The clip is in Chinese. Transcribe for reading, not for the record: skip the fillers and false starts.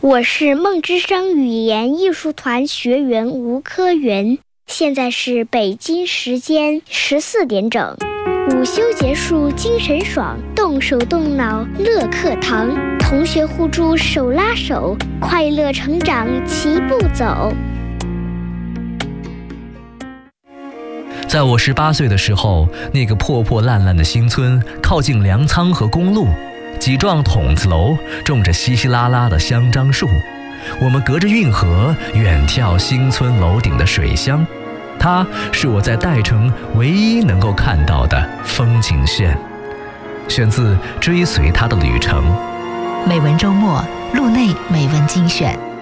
我是梦之声语言艺术团学员吴科云，现在是北京时间14点整。午休结束，精神爽，动手动脑乐课堂，同学互助手拉手，快乐成长齐步走。 在我18岁的时候，那个破破烂烂的新村靠近粮仓和公路，几幢筒子楼种着稀稀拉拉的香樟树，我们隔着运河远眺新村楼顶的水乡，它是我在代城唯一能够看到的风景线。选自《追随它的旅程》。 美文周末，路内美文精选。